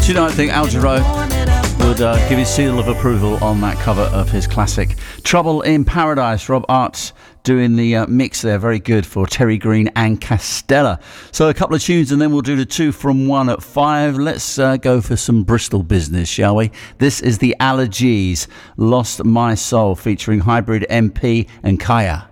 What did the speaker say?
Do you know, I think Al Jarreau would give his seal of approval on that cover of his classic Trouble in Paradise. Rob Arts doing the mix there, very good, for Terry Green and Castella. So a couple of tunes and then we'll do the 2 from 1 at 5. Let's go for some Bristol business, shall we? This is the Allergies, Lost My Soul, featuring Hybrid MP and Kaya.